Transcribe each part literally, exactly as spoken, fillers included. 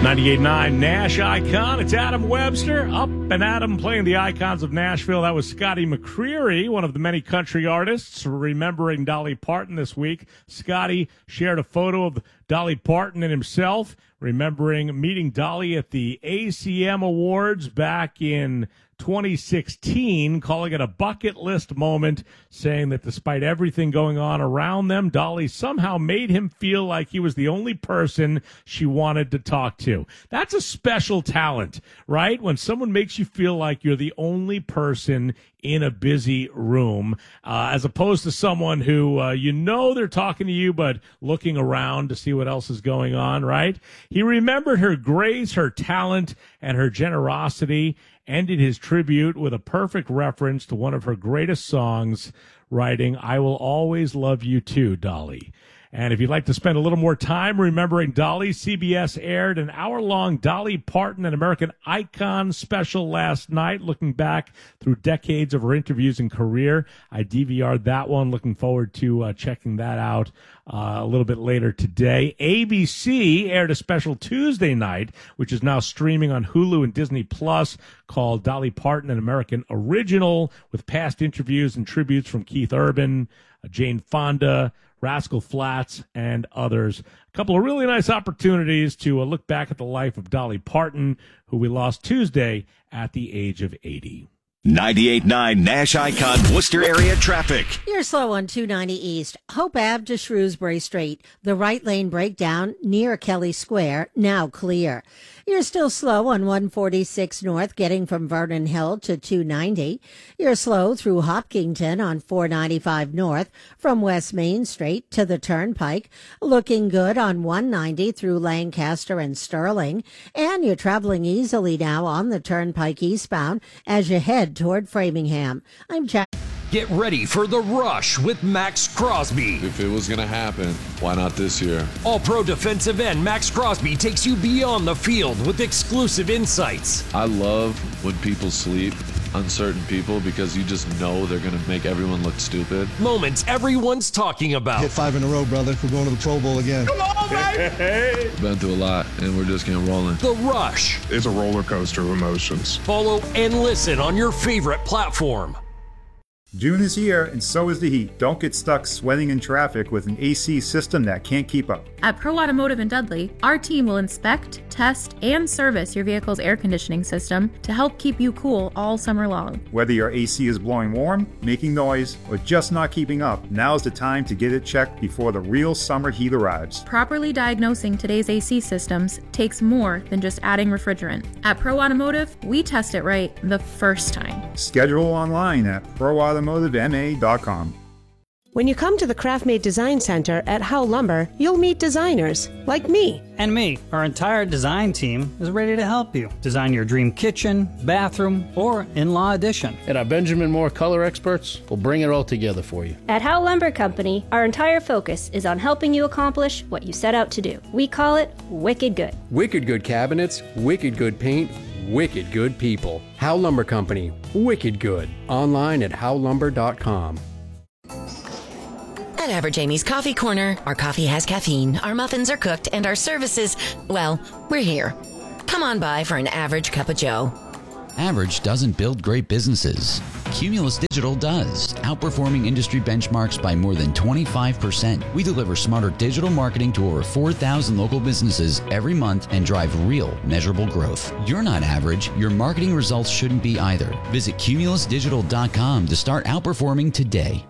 ninety-eight point nine Nash Icon. It's Adam Webster. Up and Adam playing the icons of Nashville. That was Scotty McCreery, one of the many country artists, remembering Dolly Parton this week. Scotty shared a photo of Dolly Parton and himself, remembering meeting Dolly at the A C M Awards back in twenty sixteen, calling it a bucket list moment, saying that despite everything going on around them, Dolly somehow made him feel like he was the only person she wanted to talk to. That's a special talent, right? When someone makes you feel like you're the only person in a busy room, uh, as opposed to someone who, uh, you know, they're talking to you, but looking around to see what else is going on, right? He remembered her grace, her talent, and her generosity, ended his tribute with a perfect reference to one of her greatest songs, writing, "I will always love you too, Dolly." And if you'd like to spend a little more time remembering Dolly, C B S aired an hour-long Dolly Parton, an American Icon special last night, looking back through decades of her interviews and career. I D V R'd that one. Looking forward to uh, checking that out uh, a little bit later today. A B C aired a special Tuesday night, which is now streaming on Hulu and Disney Plus, called Dolly Parton, an American Original, with past interviews and tributes from Keith Urban, uh, Jane Fonda, Rascal Flatts, and others. A couple of really nice opportunities to uh, look back at the life of Dolly Parton, who we lost Tuesday at the age of eighty. ninety-eight point nine Nash Icon Worcester area traffic. You're slow on two ninety East, Hope Ave to Shrewsbury Street. The right lane breakdown near Kelly Square, now clear. You're still slow on one forty-six North, getting from Vernon Hill to two ninety. You're slow through Hopkinton on four ninety-five North, from West Main Street to the Turnpike. Looking good on one ninety through Lancaster and Sterling. And you're traveling easily now on the Turnpike eastbound as you head toward Framingham. I'm Jack. Get ready for The Rush with Max Crosby. If it was going to happen, why not this year? All-Pro defensive end Max Crosby takes you beyond the field with exclusive insights. I love when people sleep on certain people because you just know they're going to make everyone look stupid. Moments everyone's talking about. Hit five in a row, brother. We're going to the Pro Bowl again. Come on, baby! Been through a lot, and we're just getting rolling. The Rush. It's a roller coaster of emotions. Follow and listen on your favorite platform. June is here, and so is the heat. Don't get stuck sweating in traffic with an A C system that can't keep up. At Pro Automotive in Dudley, our team will inspect, test, and service your vehicle's air conditioning system to help keep you cool all summer long. Whether your A C is blowing warm, making noise, or just not keeping up, now's the time to get it checked before the real summer heat arrives. Properly diagnosing today's A C systems takes more than just adding refrigerant. At Pro Automotive, we test it right the first time. Schedule online at pro automotive m a dot com. When you come to the Craftmate Design Center at Howe Lumber, you'll meet designers like me. And me. Our entire design team is ready to help you design your dream kitchen, bathroom, or in-law addition. And our Benjamin Moore color experts will bring it all together for you. At Howe Lumber Company, our entire focus is on helping you accomplish what you set out to do. We call it Wicked Good. Wicked good cabinets, wicked good paint, wicked good people. Howe Lumber Company, wicked good. Online at howe lumber dot com. At Average Amy's Coffee Corner, our coffee has caffeine, our muffins are cooked, and our services, well, we're here. Come on by for an average cup of joe. Average doesn't build great businesses. Cumulus Digital does, outperforming industry benchmarks by more than twenty-five percent. We deliver smarter digital marketing to over four thousand local businesses every month and drive real, measurable growth. You're not average. Your marketing results shouldn't be either. Visit cumulus digital dot com to start outperforming today.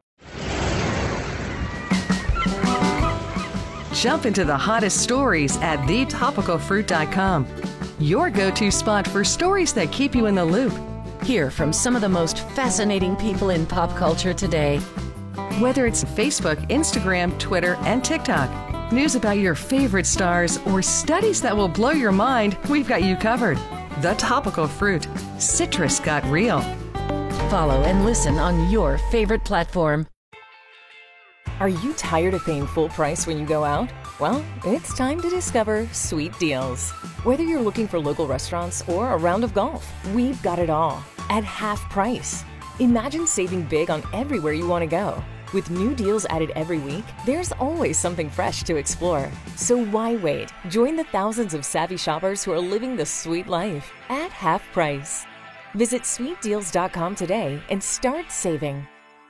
Jump into the hottest stories at the topical fruit dot com. Your go-to spot for stories that keep you in the loop. Hear from some of the most fascinating people in pop culture today. Whether it's Facebook, Instagram, Twitter, and TikTok, news about your favorite stars, or studies that will blow your mind, we've got you covered. The Topical Fruit. Citrus got real. Follow and listen on your favorite platform. Are you tired of paying full price when you go out? Well, it's time to discover Sweet Deals. Whether you're looking for local restaurants or a round of golf, we've got it all at half price. Imagine saving big on everywhere you want to go. With new deals added every week, there's always something fresh to explore. So why wait? Join the thousands of savvy shoppers who are living the sweet life at half price. Visit sweet deals dot com today and start saving.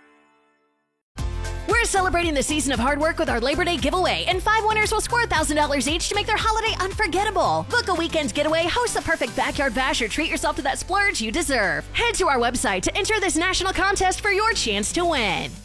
We're celebrating the season of hard work with our Labor Day giveaway, and five winners will score one thousand dollars each to make their holiday unforgettable. Book a weekend getaway, host the perfect backyard bash, or treat yourself to that splurge you deserve. Head to our website to enter this national contest for your chance to win.